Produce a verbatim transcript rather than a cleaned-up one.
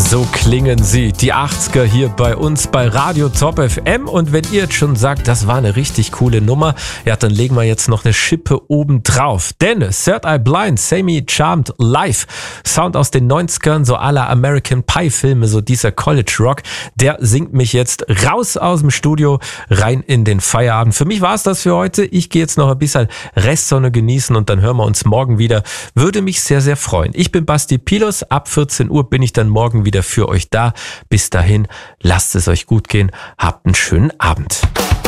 So klingen sie, die achtziger hier bei uns bei Radio Top F M. Und wenn ihr jetzt schon sagt, das war eine richtig coole Nummer, ja, dann legen wir jetzt noch eine Schippe oben drauf. Denn Third Eye Blind, Semi Charmed Live, Sound aus den neunzigern, so à la American Pie Filme, so dieser College Rock, der singt mich jetzt raus aus dem Studio, rein in den Feierabend. Für mich war es das für heute. Ich gehe jetzt noch ein bisschen Restsonne genießen und dann hören wir uns morgen wieder. Würde mich sehr, sehr freuen. Ich bin Basti Pilos. Ab vierzehn Uhr bin ich dann morgen wieder für euch da. Bis dahin, lasst es euch gut gehen. Habt einen schönen Abend.